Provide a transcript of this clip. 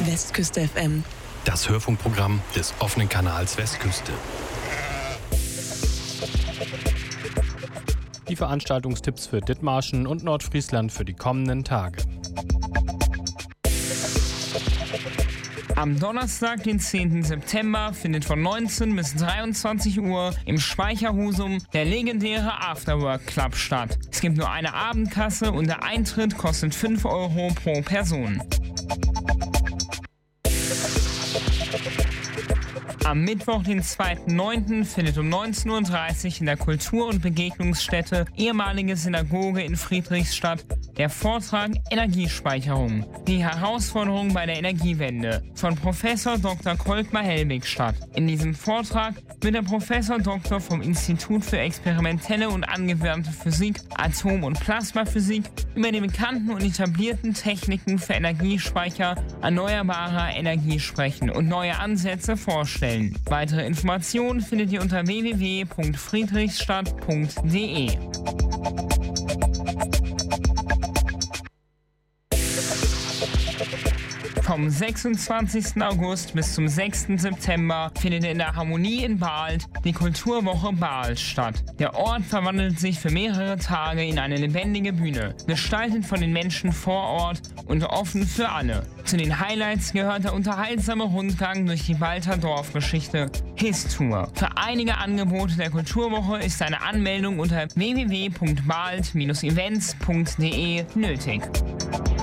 Westküste FM. Das Hörfunkprogramm des offenen Kanals Westküste. Die Veranstaltungstipps für Dithmarschen und Nordfriesland für die kommenden Tage. Am Donnerstag, den 10. September, findet von 19 bis 23 Uhr im Speicherhusum der legendäre Afterwork Club statt. Es gibt nur eine Abendkasse und der Eintritt kostet 5 Euro pro Person. Am Mittwoch, den 2.9., findet um 19.30 Uhr in der Kultur- und Begegnungsstätte ehemalige Synagoge in Friedrichstadt der Vortrag Energiespeicherung. Die Herausforderungen bei der Energiewende von Professor Dr. Kolkmar Helbig statt. In diesem Vortrag wird der Professor Dr. vom Institut für experimentelle und angewandte Physik, Atom- und Plasmaphysik über die bekannten und etablierten Techniken für Energiespeicher erneuerbarer Energie sprechen und neue Ansätze vorstellen. Weitere Informationen findet ihr unter www.friedrichstadt.de. Vom 26. August bis zum 6. September findet in der Harmonie in Bahlt die Kulturwoche Bahlt statt. Der Ort verwandelt sich für mehrere Tage in eine lebendige Bühne, gestaltet von den Menschen vor Ort und offen für alle. Zu den Highlights gehört der unterhaltsame Rundgang durch die Bahlter Dorfgeschichte Histour. Für einige Angebote der Kulturwoche ist eine Anmeldung unter www.bahlt-events.de nötig.